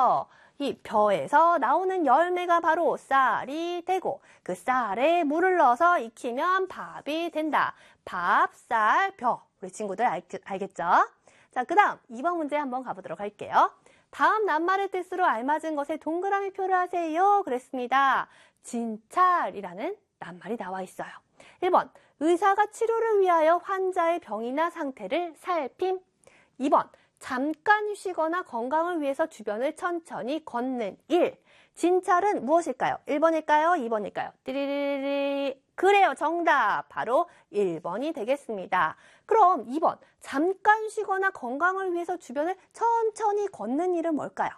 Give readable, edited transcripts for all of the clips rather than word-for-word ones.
벼. 이 벼에서 나오는 열매가 바로 쌀이 되고 그 쌀에 물을 넣어서 익히면 밥이 된다. 밥, 쌀, 벼. 우리 친구들 알겠죠? 자, 그 다음 2번 문제 한번 가보도록 할게요. 다음 낱말의 뜻으로 알맞은 것에 동그라미 표를 하세요. 그랬습니다. 진찰이라는 낱말이 나와 있어요. 1번, 의사가 치료를 위하여 환자의 병이나 상태를 살핌. 2번, 잠깐 쉬거나 건강을 위해서 주변을 천천히 걷는 일. 진찰은 무엇일까요? 1번일까요? 2번일까요? 띠리리리. 그래요. 정답. 바로 1번이 되겠습니다. 그럼 2번. 잠깐 쉬거나 건강을 위해서 주변을 천천히 걷는 일은 뭘까요?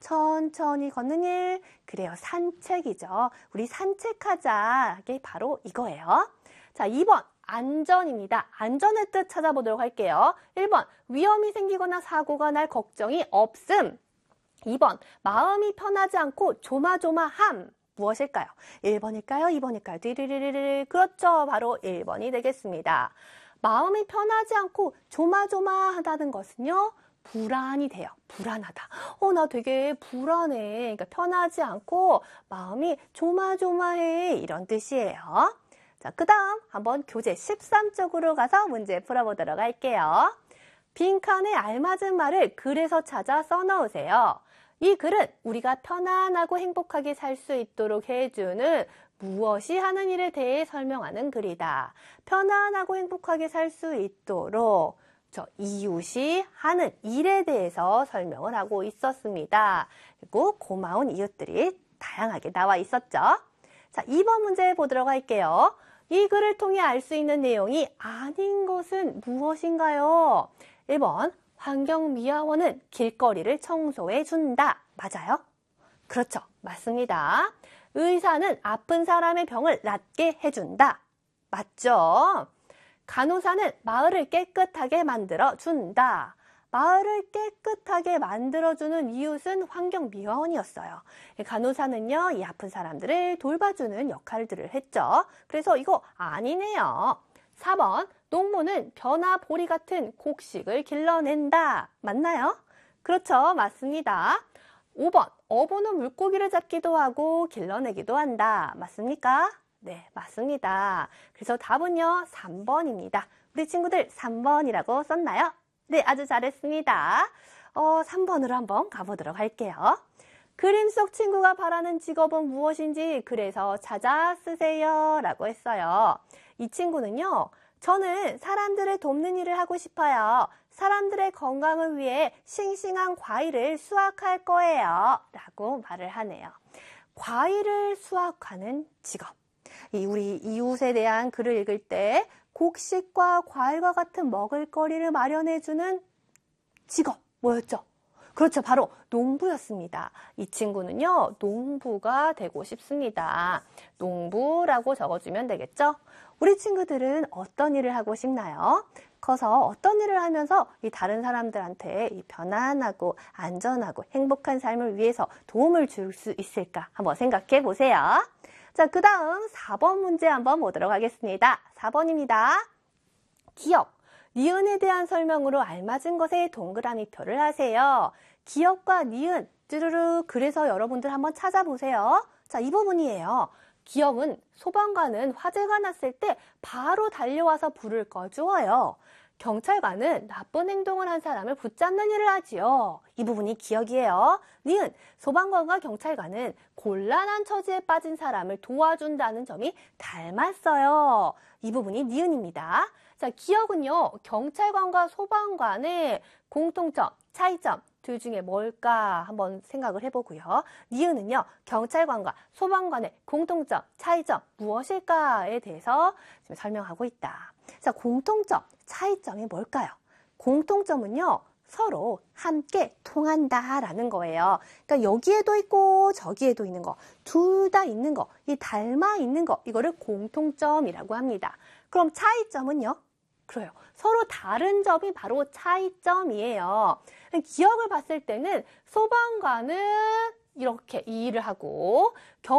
천천히 걷는 일. 그래요. 산책이죠. 우리 산책하자. 이게 바로 이거예요. 자, 2번. 안전입니다. 안전의 뜻 찾아보도록 할게요. 1번, 위험이 생기거나 사고가 날 걱정이 없음. 2번, 마음이 편하지 않고 조마조마함. 무엇일까요? 1번일까요? 2번일까요? 띠리리리리. 그렇죠. 바로 1번이 되겠습니다. 마음이 편하지 않고 조마조마하다는 것은요, 불안이 돼요. 불안하다. 나 되게 불안해. 그러니까 편하지 않고 마음이 조마조마해. 이런 뜻이에요. 자, 그 다음 한번 교재 13쪽으로 가서 문제 풀어보도록 할게요. 빈칸에 알맞은 말을 글에서 찾아 써넣으세요. 이 글은 우리가 편안하고 행복하게 살 수 있도록 해주는 무엇이 하는 일에 대해 설명하는 글이다. 편안하고 행복하게 살 수 있도록 이웃이 하는 일에 대해서 설명을 하고 있었습니다. 그리고 고마운 이웃들이 다양하게 나와 있었죠. 자, 2번 문제 보도록 할게요. 이 글을 통해 알 수 있는 내용이 아닌 것은 무엇인가요? 1번, 환경미화원은 길거리를 청소해 준다. 맞아요? 그렇죠. 맞습니다. 의사는 아픈 사람의 병을 낫게 해준다. 맞죠? 간호사는 마을을 깨끗하게 만들어 준다. 마을을 깨끗하게 만들어주는 이웃은 환경미화원이었어요. 간호사는요, 이 아픈 사람들을 돌봐주는 역할들을 했죠. 그래서 이거 아니네요. 4번, 농부는 벼나 보리 같은 곡식을 길러낸다. 맞나요? 그렇죠. 맞습니다. 5번, 어부는 물고기를 잡기도 하고 길러내기도 한다. 맞습니까? 네, 맞습니다. 그래서 답은요, 3번입니다. 우리 친구들 3번이라고 썼나요? 네, 아주 잘했습니다. 3번으로 한번 가보도록 할게요. 그림 속 친구가 바라는 직업은 무엇인지 그래서 찾아 쓰세요 라고 했어요. 이 친구는요, 저는 사람들을 돕는 일을 하고 싶어요. 사람들의 건강을 위해 싱싱한 과일을 수확할 거예요 라고 말을 하네요. 과일을 수확하는 직업. 우리 이웃에 대한 글을 읽을 때 곡식과 과일과 같은 먹을거리를 마련해주는 직업 뭐였죠? 그렇죠. 바로 농부였습니다. 이 친구는요, 농부가 되고 싶습니다. 농부라고 적어주면 되겠죠? 우리 친구들은 어떤 일을 하고 싶나요? 커서 어떤 일을 하면서 이 다른 사람들한테 이 편안하고 안전하고 행복한 삶을 위해서 도움을 줄 수 있을까? 한번 생각해 보세요. 자, 그 다음 4번 문제 한번 보도록 하겠습니다. 4번입니다. 기억, 니은에 대한 설명으로 알맞은 것에 동그라미 표를 하세요. 기억과 니은, 쭈루루. 그래서 여러분들 한번 찾아보세요. 자, 이 부분이에요. 기억은 소방관은 화재가 났을 때 바로 달려와서 불을 꺼주어요. 경찰관은 나쁜 행동을 한 사람을 붙잡는 일을 하지요. 이 부분이 기억이에요. 니은, 소방관과 경찰관은 곤란한 처지에 빠진 사람을 도와준다는 점이 닮았어요. 이 부분이 니은입니다. 자, 기억은요, 경찰관과 소방관의 공통점, 차이점 둘 중에 뭘까 한번 생각을 해보고요. 니은은요, 경찰관과 소방관의 공통점, 차이점 무엇일까에 대해서 지금 설명하고 있다. 자, 공통점, 차이점이 뭘까요? 공통점은요, 서로 함께 통한다라는 거예요. 그러니까 여기에도 있고 저기에도 있는 거, 둘 다 있는 거, 이 닮아 있는 거, 이거를 공통점이라고 합니다. 그럼 차이점은요? 그래요. 서로 다른 점이 바로 차이점이에요. 기억을 봤을 때는 소방관은 이렇게 이 일을 하고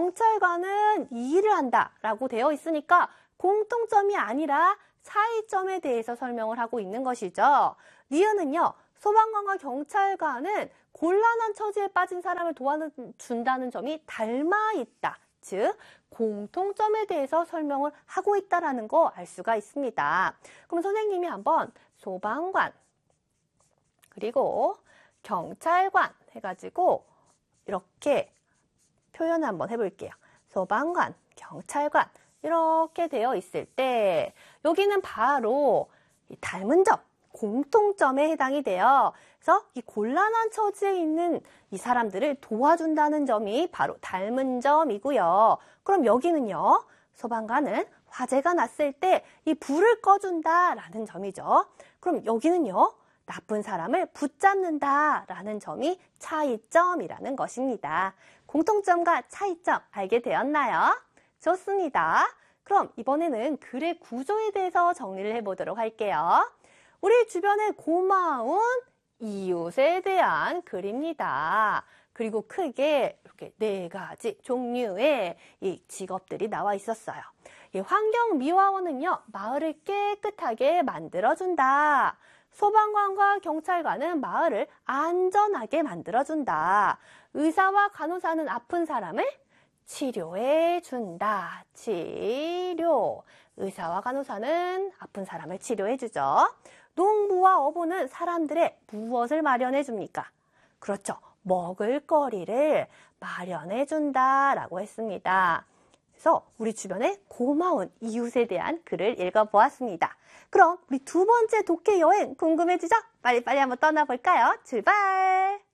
경찰관은 이 일을 한다라고 되어 있으니까 공통점이 아니라 차이점에 대해서 설명을 하고 있는 것이죠. 니은은요, 소방관과 경찰관은 곤란한 처지에 빠진 사람을 도와준다는 점이 닮아 있다. 즉, 공통점에 대해서 설명을 하고 있다는 거 알 수가 있습니다. 그럼 선생님이 한번 소방관, 그리고 경찰관 해가지고 이렇게 표현 한번 해볼게요. 소방관, 경찰관 이렇게 되어 있을 때 여기는 바로 닮은 점, 공통점에 해당이 돼요. 그래서 이 곤란한 처지에 있는 이 사람들을 도와준다는 점이 바로 닮은 점이고요. 그럼 여기는요. 소방관은 화재가 났을 때 이 불을 꺼준다라는 점이죠. 그럼 여기는요. 나쁜 사람을 붙잡는다라는 점이 차이점이라는 것입니다. 공통점과 차이점 알게 되었나요? 좋습니다. 그럼 이번에는 글의 구조에 대해서 정리를 해보도록 할게요. 우리 주변에 고마운 이웃에 대한 글입니다. 그리고 크게 이렇게 4가지 종류의 이 직업들이 나와 있었어요. 이 환경미화원은요, 마을을 깨끗하게 만들어준다. 소방관과 경찰관은 마을을 안전하게 만들어준다. 의사와 간호사는 아픈 사람을 치료해준다. 치료. 의사와 간호사는 아픈 사람을 치료해주죠. 농부와 어부는 사람들의 무엇을 마련해줍니까? 그렇죠. 먹을거리를 마련해준다라고 했습니다. 그래서 우리 주변에 고마운 이웃에 대한 글을 읽어보았습니다. 그럼 우리 2번째 독해 여행 궁금해지죠? 빨리빨리 한번 떠나볼까요? 출발!